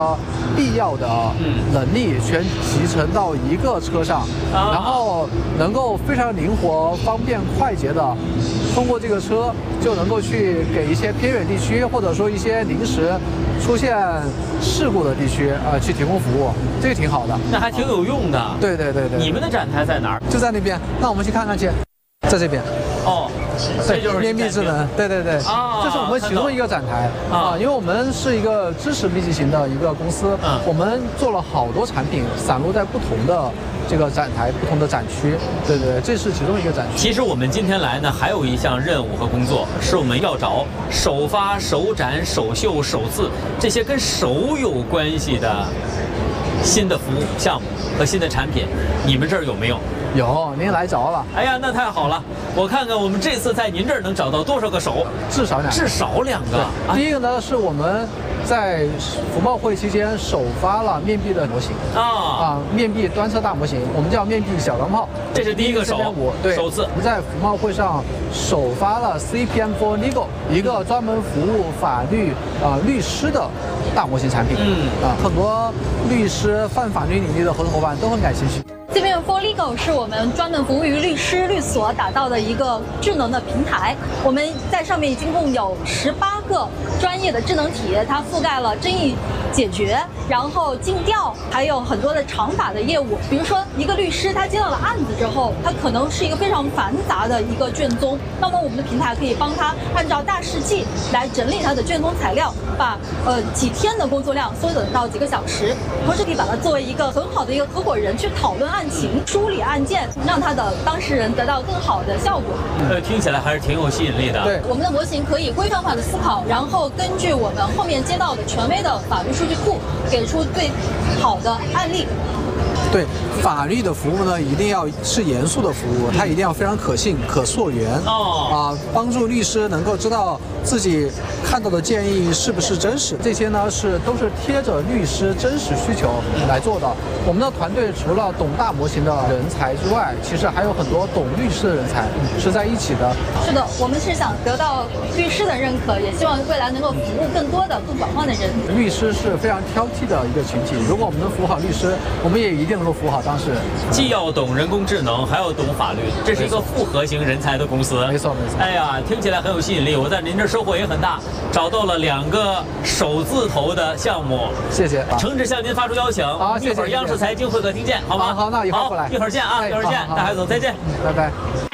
必要的能力全集成到一个车上，然后能够非常灵活、方便、快捷的通过这个车，就能够去给一些偏远地区或者说一些临时出现事故的地区去提供服务，这个挺好的。 那还挺有用的。 对。 你们的展台在哪儿？ 就在那边。那我们去看看去，在这边。 哦。这就是面壁智能，对，这是我们其中一个展台因为我们是一个知识密集型的一个公司，我们做了好多产品散落在不同的这个展台、不同的展区，对，这是其中一个展区。 其实我们今天来呢，还有一项任务和工作，是我们要找首发、首展、首秀、首次这些跟手有关系的新的服务项目和新的产品，你们这儿有没有？ 有，您来着了。 哎呀，那太好了！我看看我们这次在您这儿能找到多少个手？ 至少两个。第一个呢，是我们在服贸会期间首发了面壁的模型面壁端车大模型，我们叫面壁小钢炮。 这是第一个首次。 我们在服贸会上首发了 CPM4 Legal， 一个专门服务法律律师的大模型产品。很多律师、泛法律领域的合作伙伴都很感兴趣。 CPM4 Legal 是我们专门服务于律师、律所打造的一个智能的平台。我们在上面一共有18个专业的智能体，它覆盖了争议解决，然后尽调，还有很多的长法的业务。比如说，一个律师他接到了案子之后，他可能是一个非常繁杂的一个卷宗，那么我们的平台可以帮他按照大事记来整理他的卷宗材料，把几天的工作量缩短到几个小时，同时可以把它作为一个很好的一个合伙人去讨论案情、梳理案件，让他的当事人得到更好的效果。 听起来还是挺有吸引力的。 对， 我们的模型可以规范化的思考，然后根据我们后面接到的权威的法律数据库，给出最好的案例。 对，法律的服务呢，一定要是严肃的服务，它一定要非常可信、可溯源帮助律师能够知道自己看到的建议是不是真实。这些呢都是贴着律师真实需求来做的。我们的团队除了懂大模型的人才之外，其实还有很多懂律师的人才是在一起的。 是的，我们是想得到律师的认可，也希望未来能够服务更多的、更广泛的人。 律师是非常挑剔的一个群体，如果我们能服务好律师，我们也一定能够服务好当事人。 既要懂人工智能，还要懂法律，这是一个复合型人才的公司。 没错。 哎呀，听起来很有吸引力，我在您这收获也很大，找到了2个首字头的项目。 谢谢， 诚挚向您发出邀请。 谢谢。 一会儿央视财经会客厅见，好吗？ 好，那一会儿过来。 一会儿见啊，一会儿见，大海总再见， 拜拜。